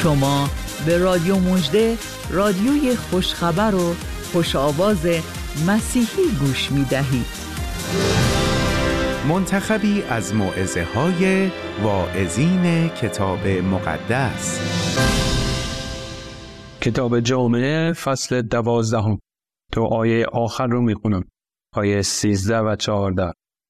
شما به رادیو مژده، رادیوی خوشخبر و خوش آواز مسیحی گوش می دهید. منتخبی از موعظه‌های واعظین کتاب مقدس. کتاب جامعه فصل 12 تو آیه آخر رو میخونم، آیه 13 و 14.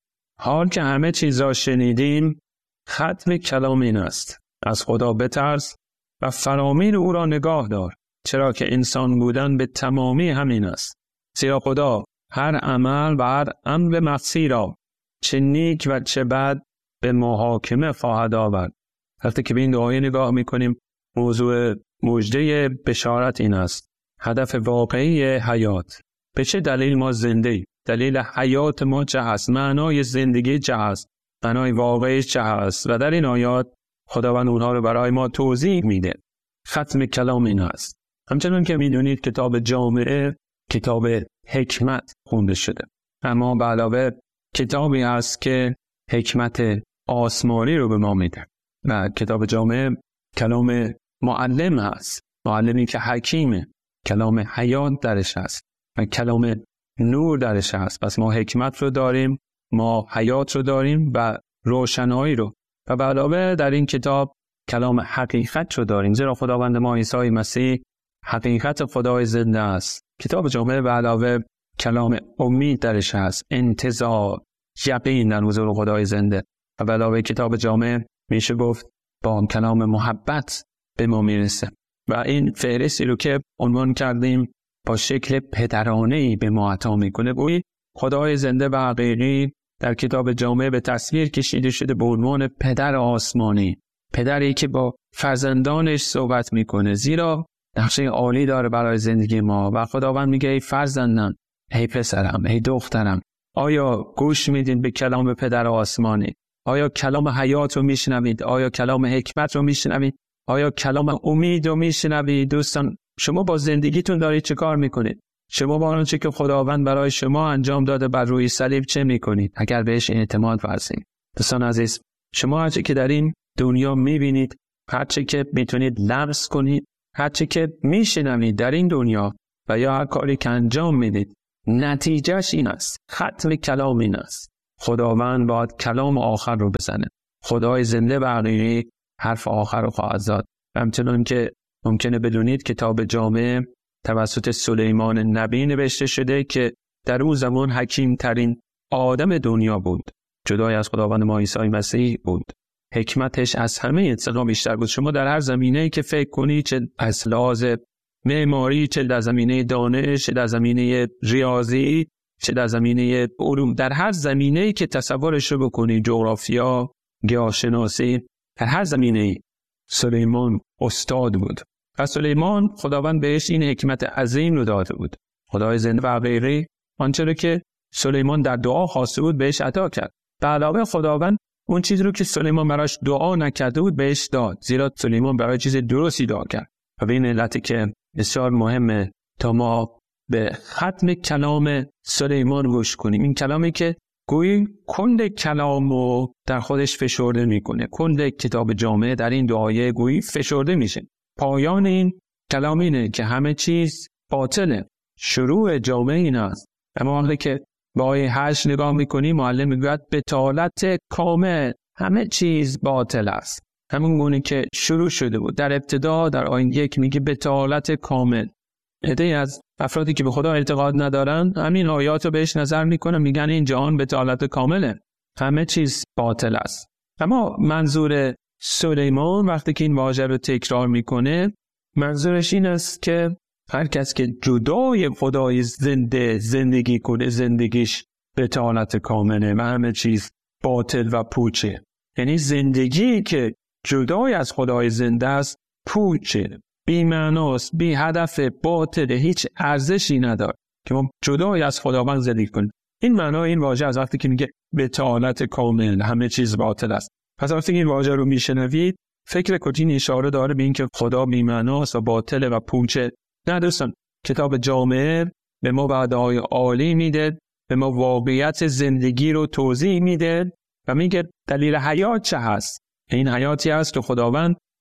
حال که همه چیز را شنیدیم، ختم کلام این است: از خدا بترس و فرامین او را نگاه دار، چرا که انسان بودن به تمامی همین است. زیرا خدا هر عمل و هر امر مقصی را چه نیک و چه بد به محاکمه خواهد آورد. وقتی که به این دعای نگاه میکنیم، موضوع مژده بشارت این است: هدف واقعی حیات. به چه دلیل ما زنده ایم؟ دلیل حیات ما چه هست؟ معنای زندگی چه هست؟ معنای واقعی چه هست؟ و در این آیات خداوند اونها رو برای ما توضیح میده. ختم کلام این است. همچنان که میدونید کتاب جامعه کتاب حکمت خونده شده، اما به علاوه کتابی هست که حکمت آسمانی رو به ما میده. و کتاب جامعه کلام معلم هست، معلمی که حکیمه، کلام حیات درش هست و کلام نور درش هست. پس ما حکمت رو داریم، ما حیات رو داریم و روشنایی رو، و به علاوه در این کتاب کلام حقیقت رو داریم، زیرا خداوند ما عیسی مسیح حقیقت خدای زنده است. کتاب جامعه به علاوه کلام امید درش هست، انتظار، یقین در حضور خدای زنده. و به علاوه کتاب جامعه میشه گفت با کلام محبت به ما میرسه. و این فهرستی رو که عنوان کردیم با شکل پدرانه‌ای به ما عطا میکنه. گویی خدای زنده و حقیقی در کتاب جامعه به تصویر کشیده شده به عنوان پدر آسمانی، پدری که با فرزندانش صحبت میکنه، زیرا نقشه عالی داره برای زندگی ما. و خداوند میگه ای فرزندم، ای پسرم، ای دخترم، آیا گوش میدین به کلام پدر آسمانی؟ آیا کلام حیات رو میشنوید؟ آیا کلام حکمت رو میشنوید؟ آیا کلام امید رو میشنوید؟ دوستان، شما با زندگیتون دارید چه کار میکنید؟ شما با آنچه که خداوند برای شما انجام داده بر روی صلیب چه میکنید اگر بهش اعتماد ورزید؟ دوستان عزیز، شما هرچه که در این دنیا میبینید، هرچه که میتونید لمس کنید، هرچه که میشنوید در این دنیا و یا هر کاری که انجام میدید، نتیجهش این است، ختم کلام این است. خداوند باید کلام آخر رو بزنه. خدای زنده و حقیقی حرف آخر رو خواهد زد. همچنان که ممکنه بدونید کتاب جامعه توسط سلیمان نبی نوشته شده که در اون زمان حکیم ترین آدم دنیا بود، جدای از خداوند ما عیسی مسیح بود. حکمتش از همه انسان‌ها بیشتر بود. شما در هر زمینه‌ای که فکر کنی، چه از لحاظ معماری، چه در زمینه دانش، چه در زمینه ریاضی، چه در زمینه علوم، در هر زمینه‌ای که تصورش رو بکنی، جغرافیا، گیاهشناسی، در هر زمینه‌ای سلیمان استاد بود. و سلیمان خداوند بهش این حکمت عظیم رو داده بود. خدای زنده و حقیقی آنچه رو که سلیمان در دعا خواسته بود بهش عطا کرد. به علاوه خداوند اون چیزی رو که سلیمان براش دعا نکرده بود بهش داد، زیرا سلیمان برای چیز درستی دعا کرد. و به این علت که بسیار مهمه تا ما به ختم کلام سلیمان گوش کنیم. این کلامی که گویی کند کلام رو در خودش فشرده میکنه. کند کتاب جامعه در این دعایه گویی فشرده میشه. پایان این کلام اینه که همه چیز باطله. شروع جامعه این است. اما وقتی که با آیه 8 نگاه میکنیم، معلم میگوید بطالت کامل، همه چیز باطل است. همون گونه که شروع شده بود در ابتدا. در آیه 1 میگه بطالت کامل. عده‌ای از افرادی که به خدا اعتقاد ندارن همین آیات رو بهش نظر میکنن، میگن این جهان بطالت کامله، همه چیز باطل است. اما منظور سلیمان وقتی که این واژه رو تکرار میکنه، منظورش این است که هر کس که جدای خدای زنده زندگی کنه، زندگیش بطالت کامله و همه چیز باطل و پوچه. یعنی زندگی که جدای از خدای زنده است پوچه، بی معناست، بی هدف، باطل، هیچ ارزشی نداره که ما جدای از خداوند زندگی کنیم. این معنای این واژه از وقتی که میگه بطالت کامل، همه چیز باطل است. پس وقتی این واژه رو میشنوید فکر کنید اشاره داره به این که خدا بی معناست و باطل و پوچه. نه دوستان، کتاب جامعه به ما وعده‌های عالی میده، به ما واقعیت زندگی رو توضیح میده و میگه دلیل حیات چه هست. این حیاتی است که خداوند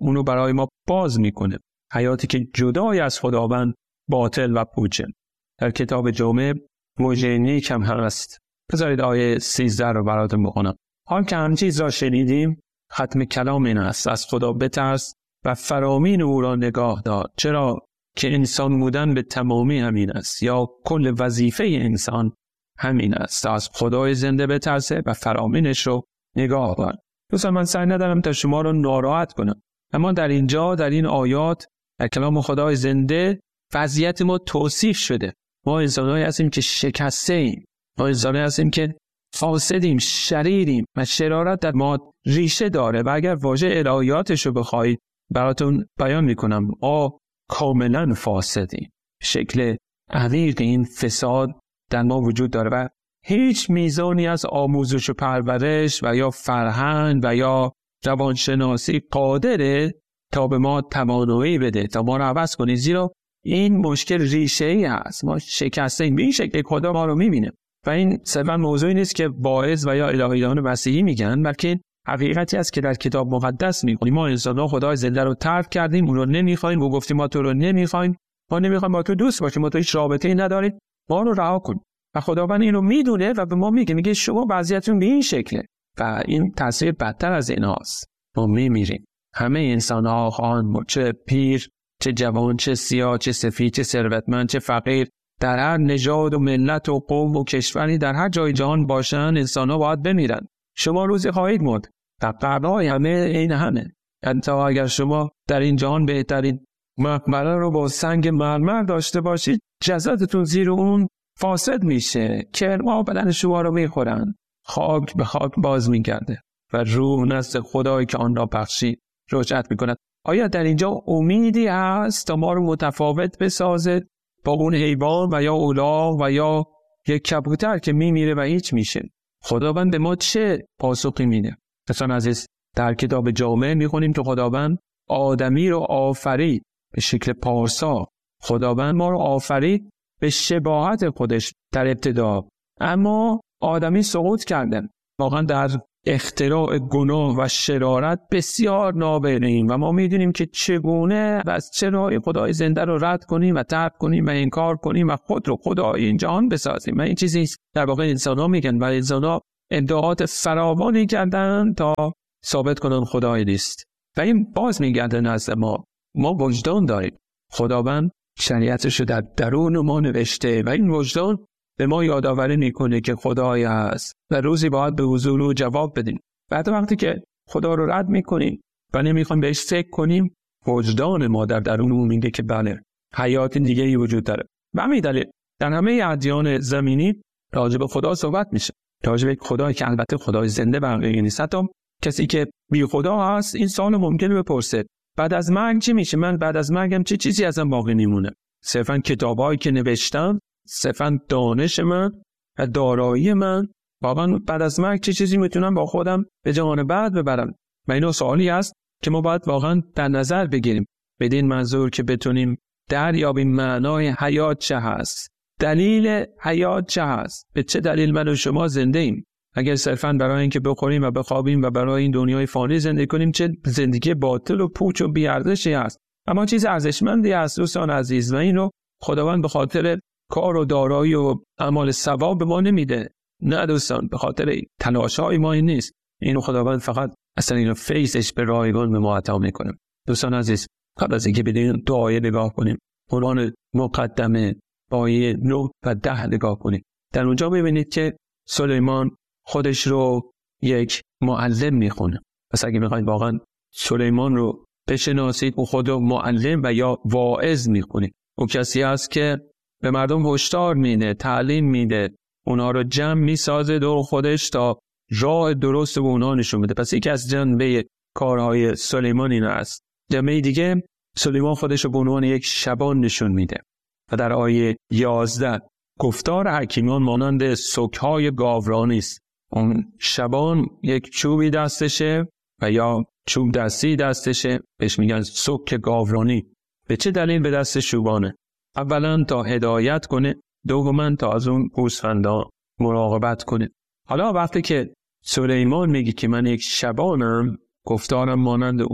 اونو برای ما باز میکنه. حیاتی که جدای از خداوند باطل و پوچه. در کتاب جامعه موضع نیک هم هست. بذارید آیه 13 رو براتون بخونم. حال که همه چیز را شنیدیم، ختم کلام این است: از خدا بترس و فرامین او را نگاه دار، چرا که انسان بودن به تمامی همین است، یا کل وظیفه انسان همین است، از خدای زنده بترسه و فرامینش رو نگاه دار. دوستان من سعی ندارم تا شما رو ناراحت کنم، اما در اینجا در این آیات در کلام خدای زنده وضعیت ما توصیف شده. ما انسان‌هایی هستیم که شکسته ایم، ما انسان‌هایی هستیم که فاسدیم، شریریم و شرارت در ما ریشه داره و اگر واژه الهیاتش رو بخواید براتون بیان میکنم، کاملا فاسدیم. شکل عمیق این فساد در ما وجود داره و هیچ میزانی از آموزش و پرورش و یا فرهنگ و یا روانشناسی قادره تا به ما توانایی بده تا ما رو عوض کنه، زیرا این مشکل ریشه‌ای هست. ما شکسته این شکل خدا ما رو میبینه و این صرفا موضوعی نیست که واعظ و یا الهیان مسیحی میگن، بلکه حقیقتی است که در کتاب مقدس میخونیم. ما انسان‌ها خدای زنده رو ترک کردیم، اون رو نمیخوایم، و گفتیم ما تو رو نمیخوایم، ما نمیخوایم با تو دوست باشیم، ما تو هیچ رابطه‌ای ندارید، ما رو رها کن. و خداوند این رو میدونه و به ما میگه شما وضعیتتون به این شکله و این تاثیر بدتر از ایناست. ما میمیریم. همه انسان‌ها خواهند، چه پیر، چه جوان، چه سیاه، چه سفید، چه ثروتمند، چه فقیر، در هر نژاد و ملت و قوم و کشوری در هر جای جهان باشن، انسان‌ها باید بمیرن. شما روزی خواهید مرد. در قرن‌های همه این همه. حتی اگر شما در این جهان بهترین مقبره رو با سنگ مرمر داشته باشید، جسدتون زیر اون فاسد میشه، کرم‌ها بدن شما رو میخورن، خاک به خاک باز میگرده و روح نزد خدایی که آن را بخشید رجعت میکند. آیا در اینجا امیدی هست تا ما رو متفاوت بسازه با اون حیوان و یا الاغ و یا یک کبوتر که میمیره و هیچ میشه؟ خداوند به ما چه پاسخی میده؟ دوستان عزیز، در کتاب جامعه میخونیم که خداوند آدمی رو آفرید به شکل پارسا. خداوند ما رو آفرید به شباهت خودش در ابتدا، اما آدمی سقوط کردن. واقعا در اختراع گناه و شرارت بسیار نابریم و ما میدونیم که چگونه و از چه راهی خدای زنده رو رد کنیم و ترک کنیم و انکار کنیم و خود رو خدای این جهان بسازیم. و این چیزی در واقع انسان‌ها میگن و انسان‌ها ادعاات فراوانی کردن تا ثابت کنن خدای نیست و این باز میگرده نزد ما وجدان داریم. خداوند شریعتش رو در درون ما نوشته و این وجدان به ما یادآوری میکنه که خدای هست و روزی باید به حضور او جواب بدیم. بعد وقتی که خدا رو رد میکنیم و نمیخوایم بهش فکر کنیم، وجدان ما در درون میگه که بله، حیات دیگه ای وجود داره. و همین دلیل در همه ادیان زمینی راجع به خدا صحبت میشه، راجع به خدایی که البته خدای زنده و حقیقی نیست. حتی کسی که بی خدا هست این سوال ممکنه بپرسه بعد از مرگ چی میشه؟ من بعد از مرگم چه چیزی ازم باقی نمونه؟ صرفا کتابایی که نوشتم، صرفا دانش من و دارایی من، واقعا بعد از مرگ چه چیزی میتونم با خودم به جهان بعد ببرم؟ و اینو سوالی است که ما باید واقعا در نظر بگیریم، بدین منظور که بتونیم دریابیم معنای حیات چه هست، دلیل حیات چه هست، به چه دلیل من و شما زنده ایم. اگر صرفا برای اینکه بخوریم و بخوابیم و برای این دنیای فانی زندگی کنیم، چه زندگی باطل و پوچ و بی‌ارزشی است. اما چیز ارزشمندی است دوستان عزیز و اینو خداوند به خاطر کار و دارایی و اعمال ثواب به ما نمیده. نه دوستان، به خاطر تلاش‌های ما این نیست. اینو خداوند فقط اصلا اینو فیضش به رایگان به ما عطا میکنه. دوستان عزیز، قبل از اینکه بدین دعای نگاه کنیم، قرآن مقدمه آیه 9 و 10 نگاه کنیم. در اونجا می‌بینید که سلیمان خودش رو یک معلم میخونه. پس اگه میخواید واقعا سلیمان رو بشناسید، او خود رو معلم و یا واعظ میخونه. او کسی است که به مردم هشدار میده، تعلیم میده، اونا رو جمع میسازه دور خودش تا راه درست به اونا نشون بده. پس یکی از جنبه کارهای سلیمان این است. جنبه دیگه، سلیمان خودش رو به عنوان یک شبان نشون میده و در آیه 11 گفتار حکیمان مانند سکهای گاورانی است. اون شبان یک چوبی دستشه و یا چوب دستی دستشه، بهش میگن سک گاورانی. به چه دلیل به دست شوبانه؟ اولا تا هدایت کنه، دوما تا از اون گوسفندا مراقبت کنه. حالا وقتی که سلیمان میگه که من یک شبانم، گفتارم مانند اون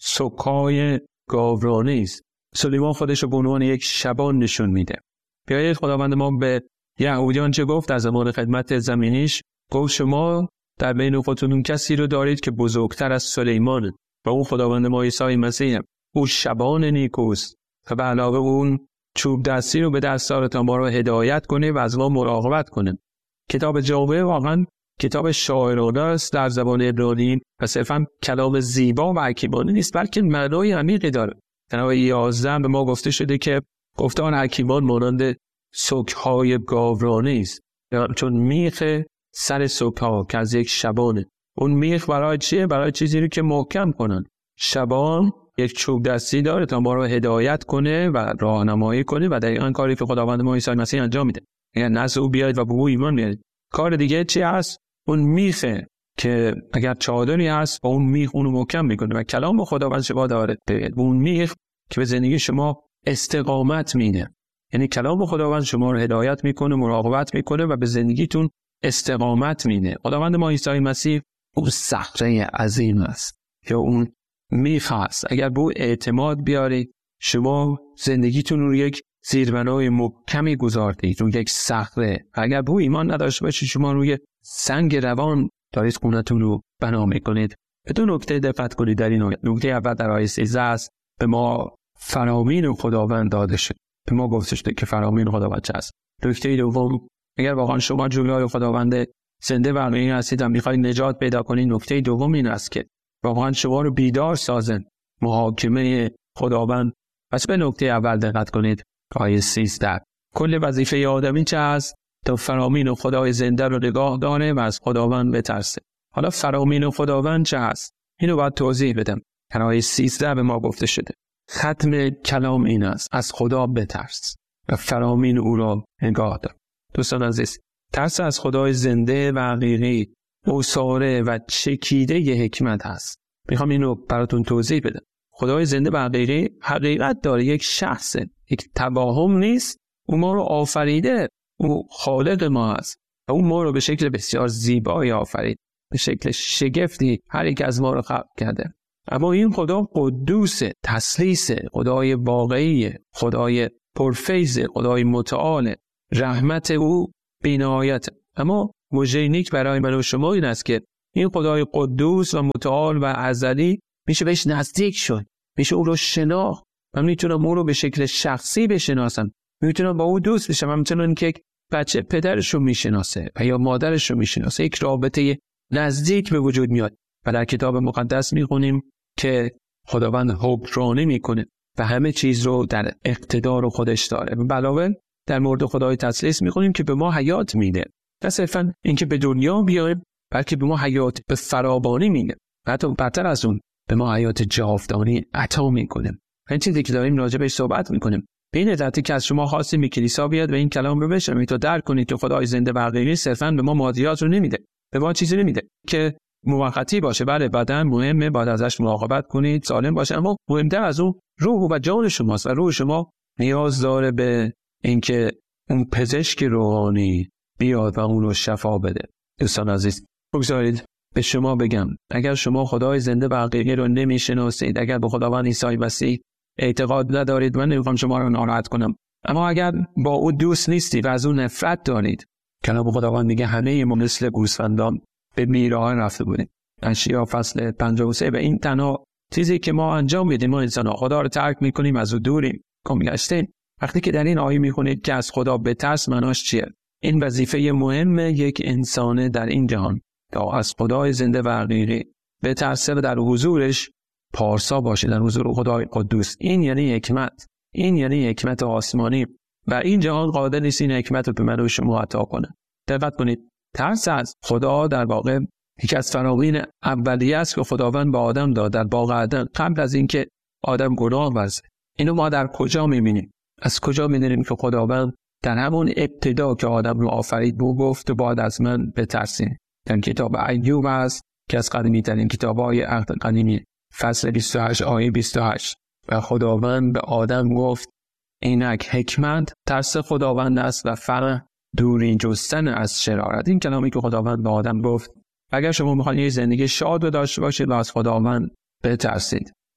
سکای گاورانه است. سلیمان خودش رو به عنوان یک شبان نشون میده. بیایید خداوند ما به یهودیان چه گفت در زمان خدمت زمینیش؟ گفت شما در بین خودتون کسی رو دارید که بزرگتر از سلیمانه و اون خداوند ما عیسی مسیح. او شبان نیکوست و به علاوه اون چوب دستی رو به دست داره تا ما رو هدایت کنه و از ما مراقبت کنه. کتاب جامعه واقعا کتاب شاعرانه است در زبان عبرانی و صرفا کلام زیبا و حکیمانه نیست، بلکه معنای عمیقی داره. در آیه 11 به ما گفته شده که گفتار حکیمان مانند سکهای گاورانه است، چون میخ سر سکها که از یک شبانه. اون میخ برای چیه؟ برای چیزی رو که محکم کنن. شبان یک چوب دستی داره تا ما رو هدایت کنه و راهنمایی کنه و دقیقاً کاری که خداوند ما عیسی مسیح انجام میده. اگر نزد او بیاید و به او ایمان بیارید. کار دیگه چی هست؟ اون میخه که اگر چادری هست با اون میخ اونو محکم میکنه و کلام خداوند شما داره بگید. اون میخ که به زندگی شما استقامت میده. یعنی کلام خداوند شما رو هدایت میکنه، مراقبت میکنه و به زندگیتون استقامت میده. خداوند ما عیسی مسیح اون صخره عظیم است که اون میخ هست. اگر به او اعتماد بیارید شما زندگیتون رو یک زیربنای محکمی گذاردید، رو یک صخره. اگر به او ایمان نداشته باشید شما روی سنگ روان دارید خونتون رو بنا میکنید. به دو نکته دقت کنید در این آیه. نکته اول در آیه 13 است به ما فرامین خداوند داده شد. به ما گفته شده که فرامین خداوند چه است. نکته دوم، اگر واقعا شما جلوی خداوند زنده و حقیقی هستید و میخواید نجات پیدا کنید، نکته دوم این است که واقعا شما رو بیدار سازن محاکمه خداوند. پس به نکته اول دقت کنید. آیه 13 کل وظیفه آدمی چه است؟ تا فرامین خدای زنده رو نگاه داره و از خداوند بترسه. حالا فرامین خداوند چه است؟ اینو باید توضیح بدم. در آیه 13 به ما گفته شده ختم کلام این است: از خدا بترس و فرامین او را نگاه دار. دوستان عزیز، ترس از خدای زنده و حقیقی اوصاره و چکیده ی حکمت هست. میخوام اینو براتون توضیح بدم. خدای زنده و حقیقی حقیقت داره، یک شخصه، یک توهم نیست. او ما رو آفریده، او خالق ما است و او ما رو به شکل بسیار زیبایی آفرید، به شکل شگفتی هر یک از ما رو خلق کرده. اما این خدا قدوس، تسلیس، خدای واقعی، خدای پرفیض، خدای متعال، رحمت او بی‌نهایت. اما موضوع نیک برای من و شما این است که این خدای قدوس و متعال و ازلی میشه بهش نزدیک شد، میشه او رو شناخت. من میتونم او رو به شکل شخصی بشناسم، میتونم با او دوست بشم، همچنان که بچه پدرش رو میشناسه و یا مادرش رو میشناسه. یک رابطه نزدیک به وجود میاد و در کتاب مقدس میخونیم که خداوند حکمرانی میکنه و همه چیز رو در اقتدار خودش داره. و علاوه در مورد خدای تسلیس میخونیم که به ما حیات میده، نه صرفا اینکه به دنیا بیایم، بلکه به ما حیات به فراوانی میده و حتی بدتر از اون به ما حیات جاودانی عطا میکنه. این چیزی که داریم راجع بهش صحبت میکنیم. به این علت که از شما خواستیم به کلیسا بیاد و این کلام رو بشنوید تا درک کنید که خدای زنده و حقیقی صرفا به ما مادیات رو نمیده، به ما چیزی نمیده که موقتی باشه. بله بدن مهمه، باید ازش مراقبت کنید، سالم باشه، اما مهمتر از اون روح و جان شماست و روح شما نیاز داره به اینکه اون پزشک روحانی بیاد و اون رو شفا بده. دوستان عزیز، بگذارید به شما بگم اگر شما خدای زنده و حقیقی رو نمیشناسید، اگر به خداوند عیسی مسیح اعتقاد ندارید، من نمیخوام شما رو ناراحت کنم، اما اگر با او دوست نیستید و از اون نفرت دارید، کلام خداوند میگه همه ما مثل گوسفندان به میراه رفته بودیم. اشعیا فصل 53. و این تنها چیزی که ما انجام میدیم، ما انسان‌ها خدا رو ترک میکنیم، از او دوریم، گمگشتیم. وقتی که در این آیه میخونید که از خدا بترس، معناش چیه؟ این وظیفه مهم یک انسان در این جهان تا از خدای زنده و حقیقی بترسه و در حضورش پارسا باشه، در حضور خدای قدوس. این یعنی حکمت، این یعنی حکمت آسمانی و این جهان قادر نیست این حکمت رو به من و شما عطا کنه. دقت کنید، ترس از خدا در واقع یکی از فرامین اولیه است که خداوند به آدم داد در باغ عدن قبل از اینکه آدم گناه ورزه. اینو ما در کجا می‌بینیم؟ از کجا می‌دونیم که خداوند در همون ابتدا که آدم رو آفرید بو گفت بعد از من بترسین؟ در کتاب ایوب است که از قدیمی‌ترین کتاب‌های عهد قدیمی، فصل 28 آیه 28 و خداوند به آدم گفت اینک حکمت ترس خداوند است و فرح دوری جستن از شرارت. این کلامی که خداوند به آدم گفت اگر شما میخواید یه زندگی شاد و داشته باشید و از خداوند بترسید،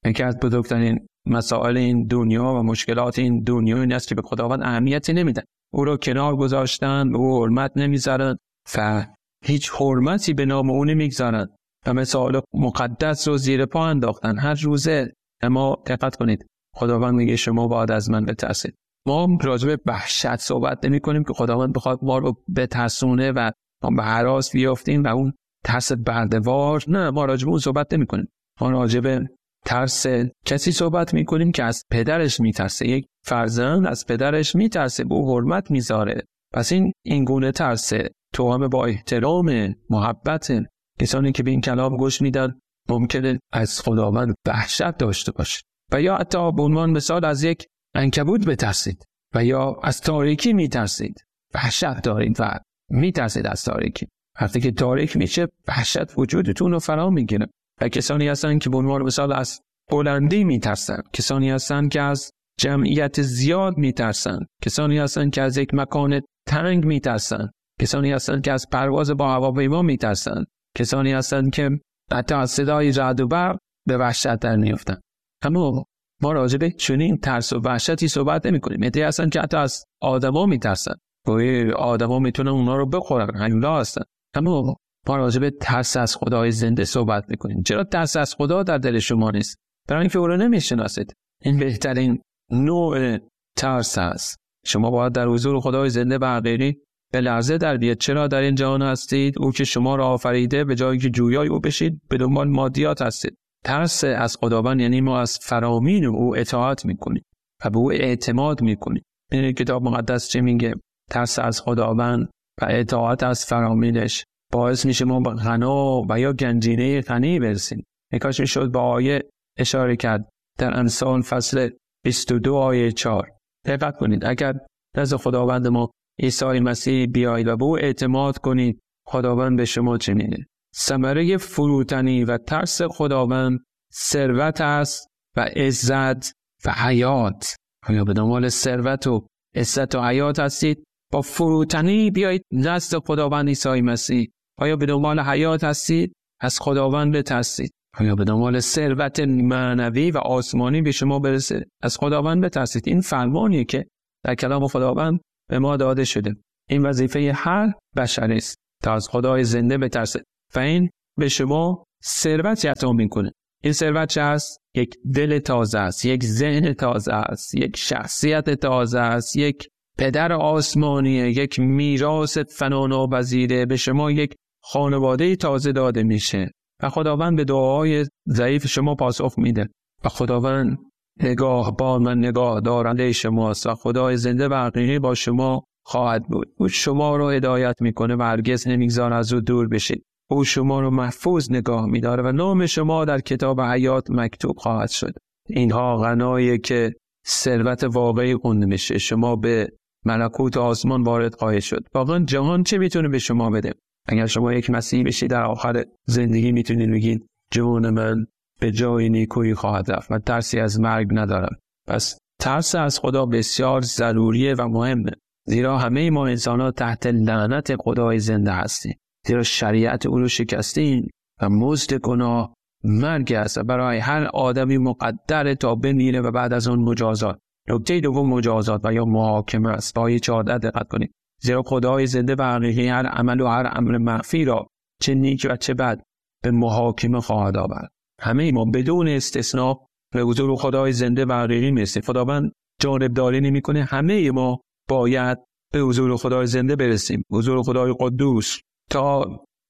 یکی از بزرگترین مسائل این دنیا و مشکلات این دنیا این است که به خداوند اهمیتی نمیدن. او رو کنار گذاشتن، به او حرمت نمیذارن و هیچ حرمتی به نام او نمیگذارن و مسائل مقدس رو زیر پا انداختن هر روزه. اما دقت کنید، خداوند میگه شما باید از من بترسید. ما راجع به وحشت صحبت نمی کنیم که خداوند بخواد ما رو بترسونه و ما به هراس بیافتیم و اون ترس برده‌وار. نه، ما راجع به اون صحبت نمی کنیم. ما راجع به ترس کسی صحبت می کنیم که از پدرش میترسه. یک فرزند از پدرش میترسه، به او حرمت میذاره. پس این گونه ترسه توأم با احترام، محبت. کسانی که به این کلام گوش میدن ممکنه از خداوند وحشت داشته باشه و یا حتی به عنوان مثال از یک عنکبوت بترسید و یا از تاریکی میترسید، وحشت دارید و میترسید از تاریکی. وقتی که تاریک میشه وحشت وجودتون رو فرا میگیره. و کسانی هستن که به عنوان مثال از بلندی میترسن، کسانی هستن که از جمعیت زیاد میترسن، کسانی هستن که از یک مکان تنگ میترسن، کسانی هستن که از پرواز با هواپیما میترسن، کسانی هستن که حتی از صدای رعد و برق به وحشت در میافتن. اما ما راجع به چنین ترس و وحشتی صحبت نمی‌کنیم. عده‌ای هستن که حتی از آدما میترسن، گویا آدما میتونن اونا رو بخورن، هیولا هستن. اما ما راجع به ترس از خدای زنده صحبت می‌کنیم. چرا ترس از خدا در دل شما نیست؟ برای اینکه او رو نمی‌شناسید. این بهترین نوع ترس است. شما باید در حضور خدای زنده و حقیقی به لرزه در بیاد. چرا در این جهان هستید؟ او که شما را آفریده، به جایی که جویای او بشید به دنبال مادیات هستید. ترس از خداوند یعنی ما از فرامین او اطاعت میکنیم و به او اعتماد میکنیم. این کتاب مقدس چه میگه؟ ترس از خداوند و اطاعت از فرامینش باعث میشه ما به غنا و یا گنجینه غنی برسیم. یکاش میشد با آیه اشاره کرد در امثال فصل 22 آیه 4. دقت کنید، اگر نزد خداوند ما عیسی مسیح بیایید و به او اعتماد کنید، خداوند به شما چه میده؟ ثمره فروتنی و ترس خداوند ثروت است و عزت و حیات. آیا به دنبال ثروت و عزت و حیات هستید؟ با فروتنی بیایید نزد خداوند عیسی مسیح. آیا به دنبال حیات هستید؟ از خداوند بترسید. آیا به دنبال ثروت معنوی و آسمانی به شما برسه؟ از خداوند بترسید. این فرمانیه که در کلام خداوند به ما داده شده. این وظیفه هر بشری است تا از خدای زنده بترسه و این به شما ثروت عطا میکنه. این ثروت چه است؟ یک دل تازه است، یک ذهن تازه است، یک شخصیت تازه است، یک پدر آسمانیه، یک میراث فناناپذیره. به شما یک خانواده تازه داده میشه و خداوند به دعاهای ضعیف شما پاسخ میده و خداوند نگاهبان و نگاه دارنده شماست و خدای زنده و حقیقی با شما خواهد بود. او شما رو هدایت میکنه و هرگز نمیگذاره از او دور بشید. او شما رو محفوظ نگاه میداره و نام شما در کتاب حیات مکتوب خواهد شد. اینها غنایی که ثروت واقعی خونده میشه. شما به ملکوت آسمان وارد خواهید شد. واقعا جهان چه میتونه به شما بده؟ اگر شما یک مسیحی بشید در آخر زندگی میتونید بگید جان من به جای نیکویی خواهد رفت و ترسی از مرگ ندارم. پس ترس از خدا بسیار ضروریه و مهمه، زیرا همه ما انسان‌ها تحت لعنت خدای زنده هستیم، زیرا شریعت او رو شکستیم و مزد گناه مرگ است و برای هر آدمی مقدره تا بمیره و بعد از آن مجازات. نکته دوم مجازات و یا محاکمه است. آیه 14 دقت کنید. زیرا خدای زنده و حقیقی هر عمل و هر امر مخفی را چه نیک و چه بد به محاکمه خواهد آورد. همه ما بدون استثناء به حضور خدای زنده و حقیقی میرسیم. خداوند جانبداری نمی‌کنه. همه ما باید به حضور خدای زنده برسیم، حضور خدای قدوس، تا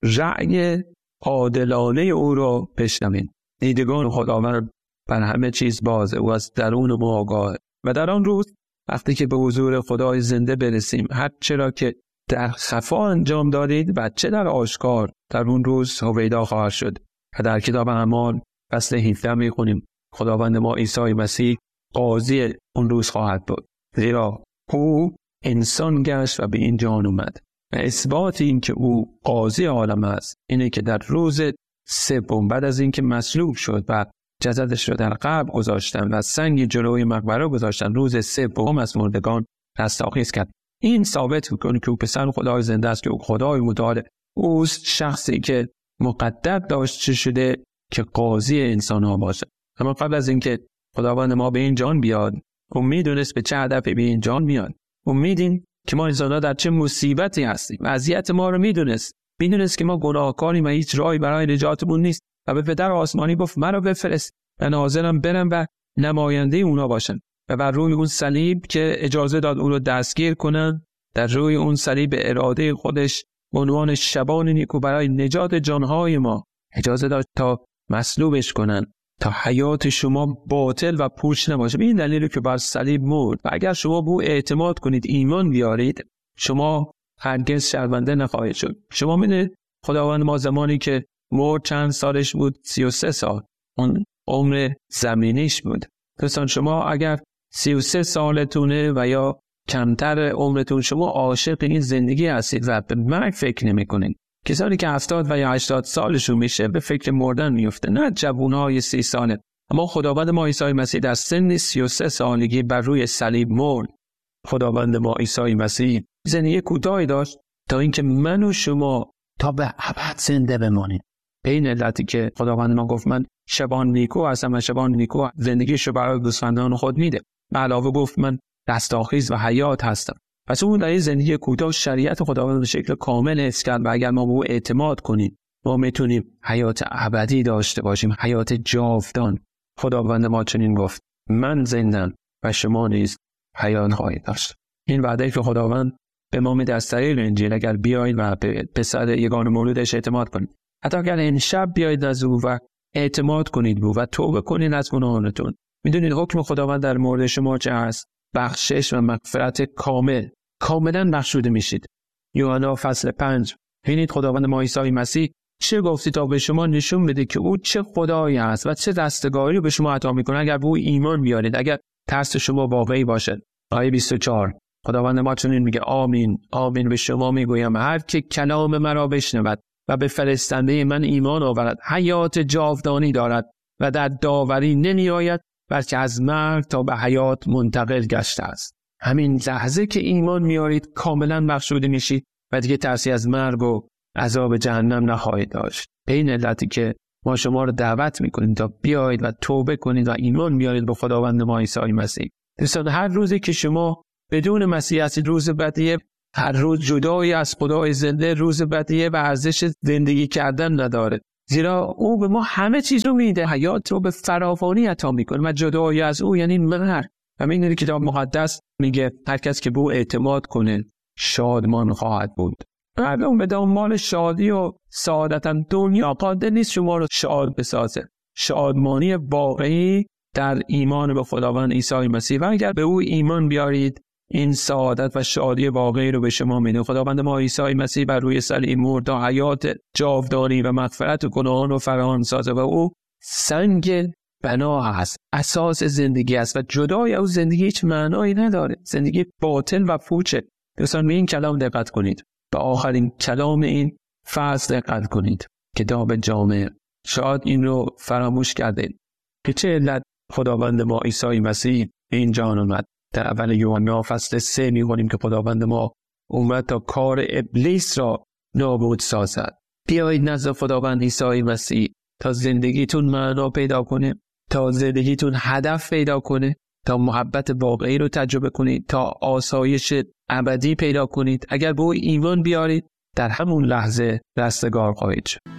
رأی عادلانه او را بشنویم. دیدگان خداوند بر همه چیز بازه، او از درون ما آگاهه و در آن روز وقتی که به حضور خدای زنده برسیم، هر چرا که در خفا انجام دادید و چه در آشکار، در اون روز هویدا خواهد شد. و در کتاب اعمال فصل 17 میخونیم خداوند ما عیسی مسیح قاضی اون روز خواهد بود، زیرا او انسان گشت و به این جهان اومد. و اثبات این که او قاضی عالم است اینه که در روز سوم بعد از اینکه مصلوب شد و جسدش رو در قبر گذاشتن و سنگ جلوی مقبره گذاشتن، روز سوم از مردگان رستاخیز کرد. این ثابت می‌کنه که او پسر خدای زنده است، که او خدای متعال اوست، شخصی که مقدر داشته شده که قاضی انسان‌ها باشه. اما قبل از اینکه خداوند ما به این جهان بیاد، اون میدونست به چه هدفی به این جهان میاد. اون میدین که ما انسان‌ها در چه مصیبتی هستیم. وضعیت ما رو میدونست که ما گناهکاریم و هیچ راهی برای نجاتمون نیست و به پدر آسمانی گفت مرا بفرست و حاضرم برم و نماینده اونا باشم. و بر روی اون صلیب که اجازه داد اون رو دستگیر کنن، در روی اون صلیب به اراده خودش به عنوان شبان نیکو برای نجات جانهای ما اجازه داد تا مصلوبش کنن، تا حیات شما باطل و پوچ نباشه. به این دلیل که بر صلیب مرد و اگر شما به او اعتماد کنید، ایمان بیارید، شما هرگز شرمنده نخواهید شد. شما می‌دونید خداوند ما زمانی که مرد چند سالش بود؟ 33 سال. اون عمر زمینیش بود. دوستان شما اگر 33 سالتونه و یا کمتر عمرتون، شما عاشق این زندگی هستید و به مرگ فکر نمی‌کنید. کسانی که 70 و یا 80 سالشون میشه به فکر مردن میفته، نه جوانای 30 ساله. اما خداوند ما عیسی مسیح در سن 33 سالگی بر روی صلیب مرد. خداوند ما عیسی مسیح زندگی کوتاهی داشت تا اینکه من و شما تا به ابد زنده بمانیم. به این علتی که خداوند ما گفت من شبان نیکو هستم و شبان نیکو زندگیشو برای گوسفندان خود میده. به علاوه گفت من رستاخیز و حیات هستم. پس اون در این زندگی کوتاه شریعت خداوند به شکل کامل حفظ کرد و اگر ما به او اعتماد کنیم ما میتونیم حیات ابدی داشته باشیم، حیات جاودان. خداوند ما چنین گفت من زندم و شما نیز حیات خواهید داشت. این وعده که خداوند به ما میده از طریق انجیل، اگر بیایید و به پسر یگانه مولودش اعتماد کنید، حتی اگر این شب بیایید از او و اعتماد کنید به او و توبه کنید از گناهانتون، میدونید حکم خداوند در مورد شما چه هست؟ بخشش و مغفرت کامل. کاملا بخشوده میشید. یوحنا فصل 5. ببینید خداوند ما عیسی مسیح چه گفتی تا به شما نشون بده که او چه خدایی است و چه رستگاری رو به شما عطا میکنه اگر به او ایمان بیارید، اگر ترس شما واقعی باشد. آیه 24 خداوند ما چنین میگه آمین آمین به شما میگویم هر که کلام مرا بشنود و به فرستنده من ایمان آورد حیات جاودانی دارد و در داوری نمی آید، بلکه از مرگ تا به حیات منتقل گشته است. همین لحظه که ایمان میارید کاملا بخشوده میشید و دیگه ترسی از مرگ و عذاب جهنم نخواهید داشت. به این علتی که ما شما رو دعوت میکنیم تا بیایید و توبه کنید و ایمان میارید به خداوند ما عیسی مسیح. دوستان هر روزی که شما بدون مسیح هستید روز بدیه، هر روز جدایی از خدای زنده روز بدیه و ارزش زندگی کردن نداره، زیرا او به ما همه چیز رو میده، حیات رو به فراوانی عطا میکنه و جدایی از او یعنی مرگ. و میدونید کتاب مقدس میگه هر کس که به او اعتماد کنه شادمان خواهد بود. مردم به دنبال شادی و سعادت دنیا قادر نیست شما رو شاد بسازه. شادمانی واقعی در ایمان به خداوند عیسی مسیح و اگر به او ایمان بیارید این سعادت و شادی واقعی رو به شما میده. خداوند ما عیسی مسیح بر روی صلیب مرد تا حیات جاودانی و مغفرت گناهان رو فراهم سازه و او سنگ بنا است، اساس زندگی است و جدای از زندگی هیچ معنایی نداره. زندگی باطل و پوچه. دوستان به این کلام دقت کنید. به آخرین کلام این فصل دقت کنید. کتاب جامع. شاید این رو فراموش کردید که چه علت خداوند ما عیسی مسیح این جهان اومد. در اول یوحنا فصل 3 می‌خونیم که خداوند ما اومد تا کار ابلیس را نابود سازد. بیایید نزد خداوند عیسی مسیح تا زندگیتون معنا پیدا کنه، تا زندگیتون هدف پیدا کنه، تا محبت واقعی رو تجربه کنید، تا آسایش ابدی پیدا کنید. اگر به او ایمان بیارید در همون لحظه رستگار خواهید شد.